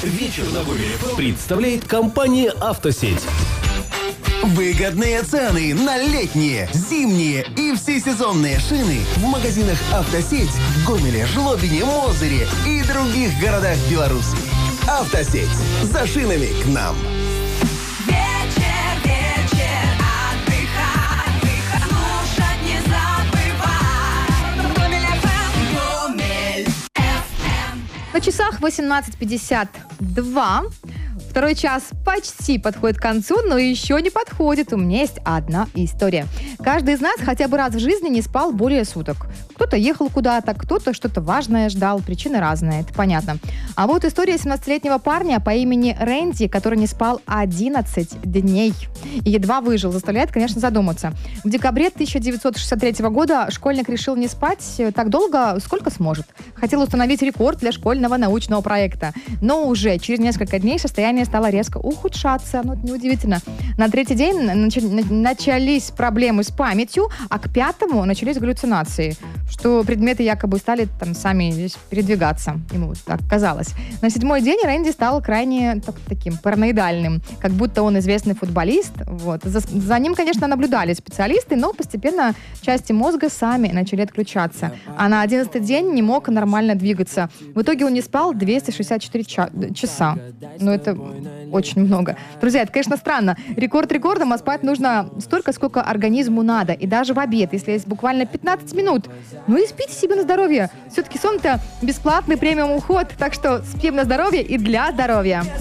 Вечер на Гомеле представляет компания «Автосеть». Выгодные цены на летние, зимние и всесезонные шины в магазинах «Автосеть» в Гомеле, Жлобине, Мозыре и других городах Беларуси. «Автосеть». За шинами к нам. На часах 18:52. Второй час почти подходит к концу, но еще не подходит. У меня есть одна история. Каждый из нас хотя бы раз в жизни не спал более суток. Кто-то ехал куда-то, кто-то что-то важное ждал. Причины разные, это понятно. А вот история 17-летнего парня по имени Рэнди, который не спал 11 дней и едва выжил, заставляет, конечно, задуматься. В декабре 1963 года школьник решил не спать так долго, сколько сможет. Хотел установить рекорд для школьного научного проекта. Но уже через несколько дней состояние стало резко ухудшаться. Ну, это неудивительно. На третий день начались проблемы с памятью, а к пятому начались галлюцинации, что предметы якобы стали там сами здесь передвигаться. Ему так казалось. На седьмой день Рэнди стал крайне таким параноидальным, как будто он известный футболист. Вот. За ним, конечно, наблюдали специалисты, но постепенно части мозга сами начали отключаться. А на 11-й день не мог нормально двигаться. В итоге он не спал 264 часа. Ну, это очень много. Друзья, это, конечно, странно. Рекорд рекордом, а спать нужно столько, сколько организму надо. И даже в обед, если есть буквально 15 минут. Ну и спите себе на здоровье. Все-таки сон-то бесплатный премиум уход. Так что спим на здоровье и для здоровья.